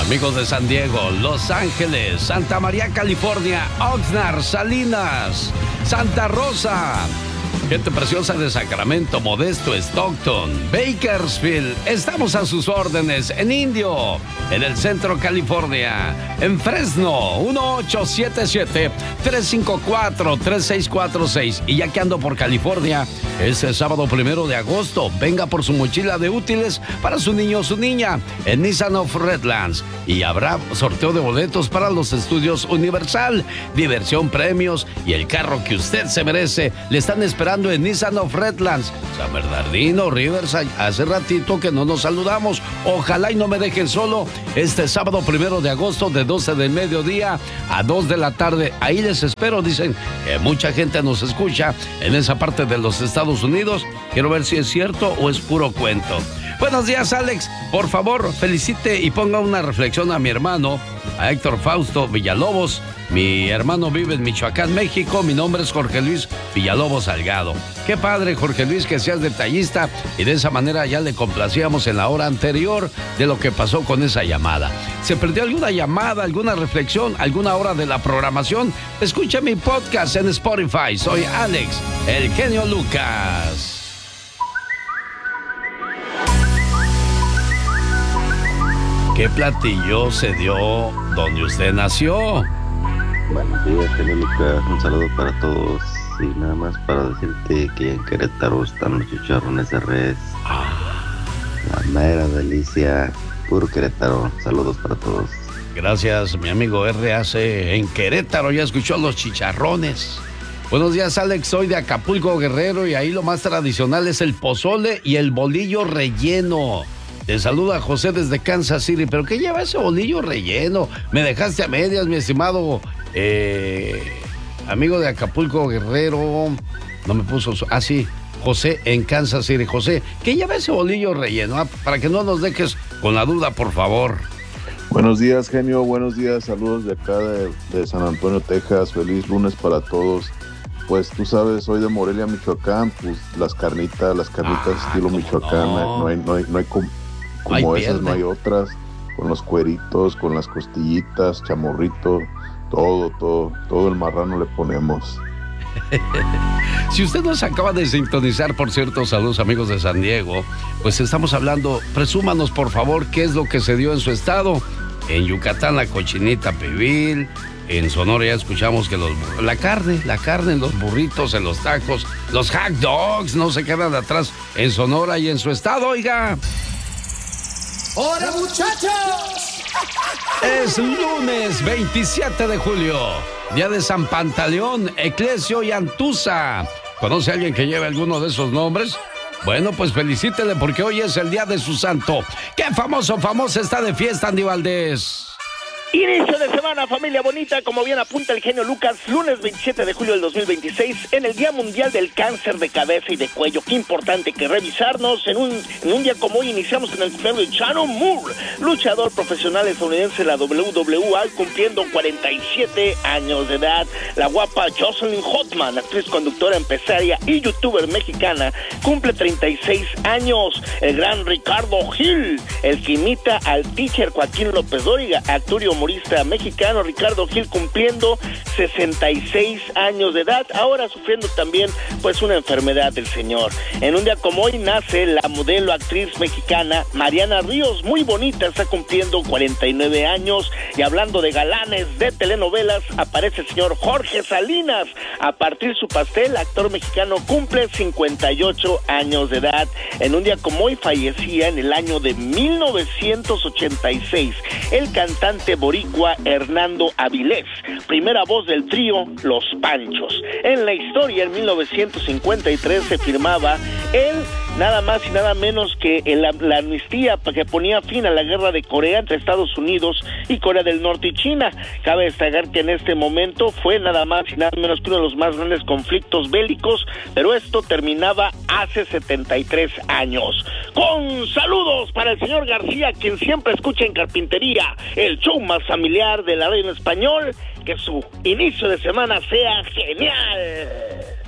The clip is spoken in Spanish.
Amigos de San Diego, Los Ángeles, Santa María, California, Oxnard, Salinas, Santa Rosa, gente preciosa de Sacramento, Modesto, Stockton, Bakersfield. Estamos a sus órdenes en Indio, en el centro California, en Fresno, 1877-354-3646. Y ya que ando por California, este sábado 1 de agosto, venga por su mochila de útiles para su niño o su niña en Nissan of Redlands. Y habrá sorteo de boletos para los estudios Universal, diversión, premios y el carro que usted se merece. Le están esperando en Nissan of Redlands, San Bernardino, Riverside. Hace ratito que no nos saludamos. Ojalá y no me dejen solo este sábado 1 de agosto de 12 del mediodía a 2 de la tarde. Ahí les espero. Dicen que mucha gente nos escucha en esa parte de los Estados Unidos. Quiero ver si es cierto o es puro cuento. Buenos días, Alex. Por favor, felicite y ponga una reflexión a mi hermano, a Héctor Fausto Villalobos. Mi hermano vive en Michoacán, México. Mi nombre es Jorge Luis Villalobos Salgado. Qué padre, Jorge Luis, que seas detallista, y de esa manera ya le complacíamos en la hora anterior de lo que pasó con esa llamada. ¿Se perdió alguna llamada, alguna reflexión, alguna hora de la programación? Escucha mi podcast en Spotify. Soy Alex, el genio Lucas. ¿Qué platillo se dio donde usted nació? Buenos días, genio Lucas. Un saludo para todos. Y nada más para decirte que en Querétaro están los chicharrones de res. La mera delicia. Puro Querétaro. Saludos para todos. Gracias, mi amigo RAC. En Querétaro ya escuchó los chicharrones. Buenos días, Alex. Soy de Acapulco, Guerrero, y ahí lo más tradicional es el pozole y el bolillo relleno. Te saluda José desde Kansas City. ¿Pero qué lleva ese bolillo relleno? Me dejaste a medias, mi estimado amigo de Acapulco, Guerrero. No me puso sí, José en Kansas City. José, ¿qué lleva ese bolillo relleno? Para que no nos dejes con la duda, por favor. Buenos días, genio. Buenos días. Saludos de acá de San Antonio, Texas. Feliz lunes para todos. Pues tú sabes, soy de Morelia, Michoacán. Pues las carnitas estilo Michoacán. No hay como esas, no hay otras. Con los cueritos, con las costillitas, chamorrito, todo el marrano le ponemos. Si usted nos acaba de sintonizar, por cierto, saludos amigos de San Diego, pues estamos hablando, presúmanos por favor qué es lo que se dio en su estado. En Yucatán la cochinita pibil, en Sonora ya escuchamos que la carne, en los burritos, en los tacos, los hot dogs no se quedan atrás en Sonora y en su estado, oiga. ¡Hola, muchachos! Es lunes 27 de julio, día de San Pantaleón, Eclesio y Antusa. ¿Conoce a alguien que lleve alguno de esos nombres? Bueno, pues felicítele porque hoy es el día de su santo. ¡Qué famosa está de fiesta, Andy Valdés! Inicio de semana, familia bonita, como bien apunta el genio Lucas, lunes 27 de julio del 2026, en el Día Mundial del Cáncer de Cabeza y de Cuello. Qué importante que revisarnos. En un día como hoy iniciamos en el cumpleaños de Shannon Moore, luchador profesional estadounidense de la WWA, cumpliendo 47 años de edad. La guapa Jocelyn Hotman, actriz, conductora, empresaria y youtuber mexicana, cumple 36 años. El gran Ricardo Gil, el que imita al teacher Joaquín López Dóriga, actor y humorista mexicano. Ricardo Gil cumpliendo 66 años de edad, ahora sufriendo también pues una enfermedad del señor. En un día como hoy nace la modelo actriz mexicana Mariana Ríos, muy bonita, está cumpliendo 49 años. Y hablando de galanes de telenovelas, aparece el señor Jorge Salinas. A partir su pastel, actor mexicano, cumple 58 años de edad. En un día como hoy fallecía en el año de 1986 el cantante boricua Hernando Avilés, primera voz del trío Los Panchos. En la historia, en 1953 se firmaba nada más y nada menos que la amnistía que ponía fin a la guerra de Corea entre Estados Unidos y Corea del Norte y China. Cabe destacar que en este momento fue nada más y nada menos que uno de los más grandes conflictos bélicos, pero esto terminaba hace 73 años. Con saludos para el señor García, quien siempre escucha en Carpintería, el show más familiar de la radio en español. Que su inicio de semana sea genial.